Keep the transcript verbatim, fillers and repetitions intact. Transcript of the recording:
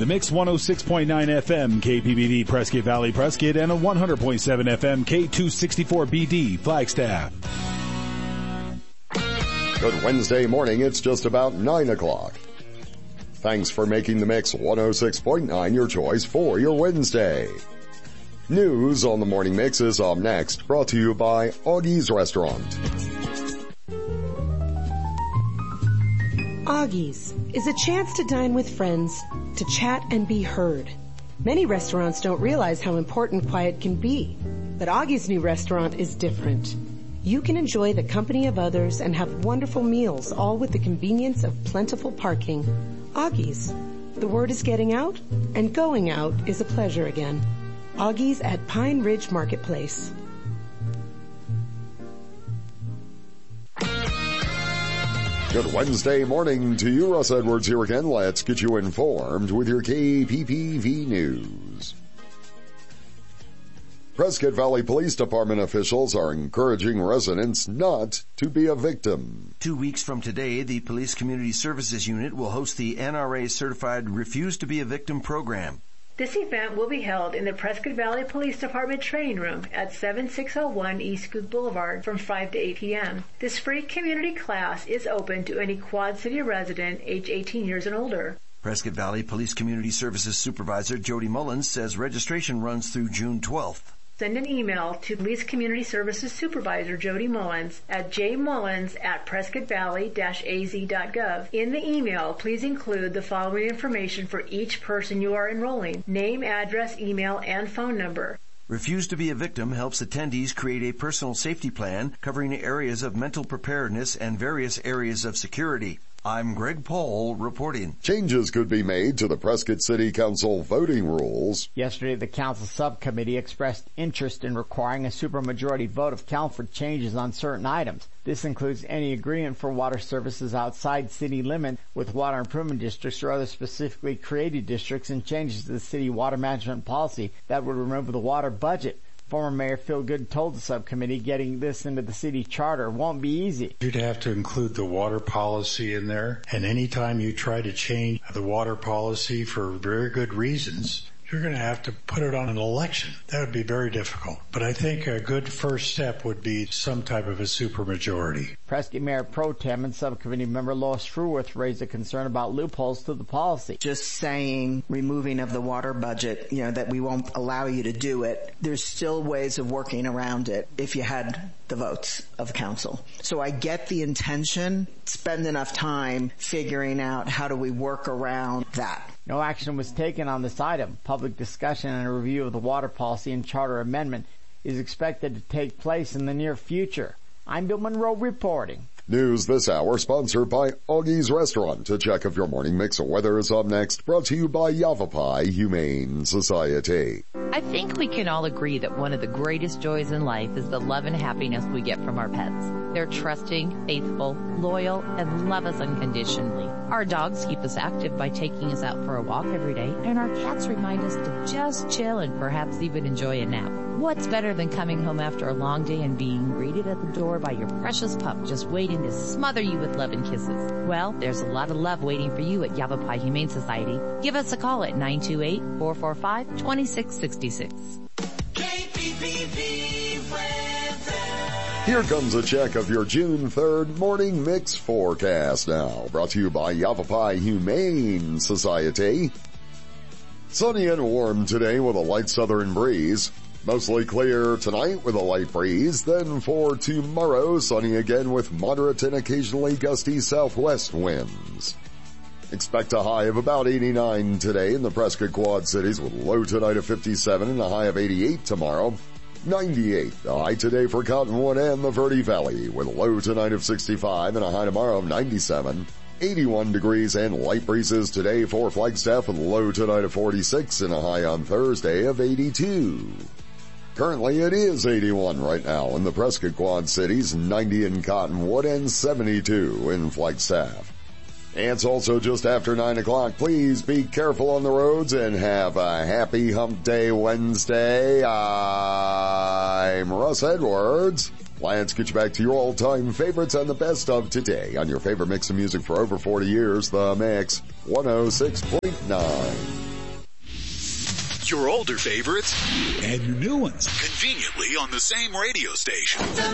The Mix one oh six point nine F M K P B V Prescott Valley Prescott and a one hundred point seven F M K two sixty-four B D Flagstaff. Good Wednesday morning. It's just about nine o'clock. Thanks for making the Mix one oh six point nine your choice for your Wednesday. News on the Morning Mix is up next, brought to you by Augie's Restaurant. Augie's is a chance to dine with friends, to chat and be heard. Many restaurants don't realize how important quiet can be, but Augie's new restaurant is different. You can enjoy the company of others and have wonderful meals, all with the convenience of plentiful parking. Augie's. The word is getting out, and going out is a pleasure again. Augie's at Pine Ridge Marketplace. Good Wednesday morning to you. Russ Edwards here again. Let's get you informed with your K P P V News. Prescott Valley Police Department officials are encouraging residents not to be a victim. Two weeks from today, the Police Community Services Unit will host the N R A-certified Refuse to be a Victim program. This event will be held in the Prescott Valley Police Department Training Room at seventy-six oh one East Scoop Boulevard from five to eight p.m. This free community class is open to any Quad City resident age eighteen years and older. Prescott Valley Police Community Services Supervisor Jody Mullins says registration runs through June twelfth. Send an email to Police Community Services Supervisor Jody Mullins at j mullins at prescott valley dash a z dot gov. In the email, please include the following information for each person you are enrolling: name, address, email, and phone number. Refuse to be a Victim helps attendees create a personal safety plan covering areas of mental preparedness and various areas of security. I'm Greg Paul reporting. Changes could be made to the Prescott City Council voting rules. Yesterday, the council subcommittee expressed interest in requiring a supermajority vote of council for changes on certain items. This includes any agreement for water services outside city limits with water improvement districts or other specifically created districts, and changes to the city water management policy that would remove the water budget. Former Mayor Phil Good told the subcommittee getting this into the city charter won't be easy. You'd have to include the water policy in there, and anytime you try to change the water policy for very good reasons, you're going to have to put it on an election. That would be very difficult. But I think a good first step would be some type of a supermajority. Prescott Mayor Pro Tem and subcommittee member Lois Fruworth raised a concern about loopholes to the policy. Just saying removing of the water budget, you know, that we won't allow you to do it, there's still ways of working around it if you had the votes of council. So I get the intention, spend enough time figuring out how do we work around that. No action was taken on this item. Public discussion and a review of the water policy and charter amendment is expected to take place in the near future. I'm Bill Monroe reporting. News this hour sponsored by Augie's Restaurant. A check of your morning mix of weather is up next, brought to you by Yavapai Humane Society. I think we can all agree that one of the greatest joys in life is the love and happiness we get from our pets. They're trusting, faithful, loyal, and love us unconditionally. Our dogs keep us active by taking us out for a walk every day, and our cats remind us to just chill and perhaps even enjoy a nap. What's better than coming home after a long day and being greeted at the door by your precious pup just waiting to smother you with love and kisses? Well, there's a lot of love waiting for you at Yavapai Humane Society. Give us a call at nine two eight, four four five, two six six six. K P P V weather. Here comes a check of your June third morning mix forecast now, brought to you by Yavapai Humane Society. Sunny and warm today with a light southern breeze. Mostly clear tonight with a light breeze. Then for tomorrow, sunny again with moderate and occasionally gusty southwest winds. Expect a high of about eighty-nine today in the Prescott Quad Cities with a low tonight of fifty-seven and a high of eighty-eight tomorrow. ninety-eight the high today for Cottonwood and the Verde Valley with a low tonight of sixty-five and a high tomorrow of ninety-seven. eighty-one degrees and light breezes today for Flagstaff with a low tonight of forty-six and a high on Thursday of eighty-two. Currently it is eighty-one right now in the Prescott Quad Cities, ninety in Cottonwood, and seventy-two in Flagstaff. It's also just after nine o'clock. Please be careful on the roads and have a happy Hump Day Wednesday. I'm Russ Edwards. Let's get you back to your all-time favorites and the best of today on your favorite mix of music for over forty years, The Mix one oh six point nine. Your older favorites and your new ones conveniently on the same radio station.